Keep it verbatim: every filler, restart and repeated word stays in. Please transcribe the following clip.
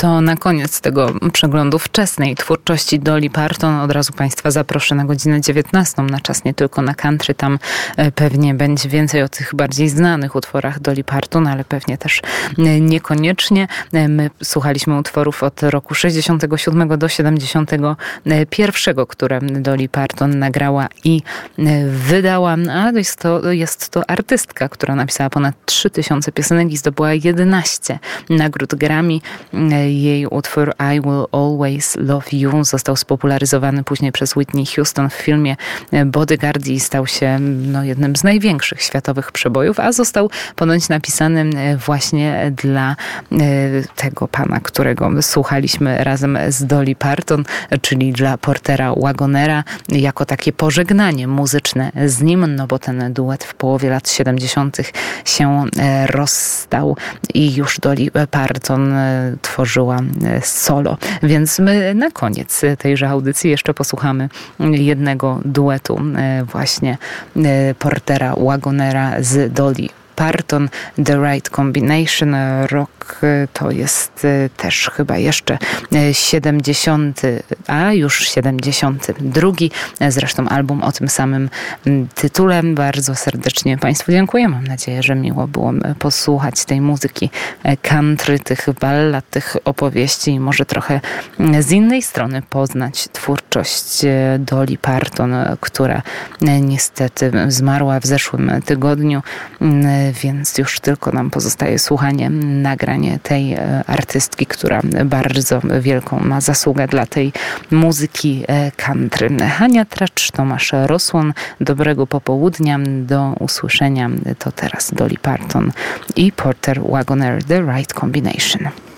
To na koniec tego przeglądu wczesnej twórczości Dolly Parton od razu Państwa zaproszę na godzinę dziewiętnastą na czas nie tylko na country. Tam pewnie będzie więcej o tych bardziej znanych utworach Dolly Parton, ale pewnie też niekoniecznie. My słuchaliśmy utworów od roku sześćdziesiątego siódmego do siedemdziesiątego pierwszego, które Dolly Parton nagrała i wydała. A jest to, jest to artystka, która napisała ponad trzy tysiące piosenek i zdobyła jedenaście nagród Grammy. Jej utwór I Will Always Love You został spopularyzowany później przez Whitney Houston w filmie Bodyguard i stał się no, jednym z największych światowych przebojów, a został ponoć napisany właśnie dla tego pana, którego słuchaliśmy razem z Dolly Parton, czyli dla Portera Wagonera, jako takie pożegnanie muzyczne z nim, no bo ten duet w połowie lat siedemdziesiątych się rozstał i już Dolly Parton tworzyła solo. Więc my na koniec tejże audycji jeszcze posłuchamy jednego duetu właśnie Portera Wagonera z Dolly Parton, The Right Combination. Rok to jest też chyba jeszcze siedemdziesiąty, a już siedemdziesiąty drugi. Zresztą album o tym samym tytule. Bardzo serdecznie Państwu dziękuję. Mam nadzieję, że miło było posłuchać tej muzyki country, tych ballad, tych opowieści i może trochę z innej strony poznać twórczość Dolly Parton, która niestety zmarła w zeszłym tygodniu. Więc już tylko nam pozostaje słuchanie nagranie tej artystki, która bardzo wielką ma zasługę dla tej muzyki country. Hania Tracz, Tomasz Rosłon. Dobrego popołudnia. Do usłyszenia. To teraz Dolly Parton i Porter Wagoner, The Right Combination.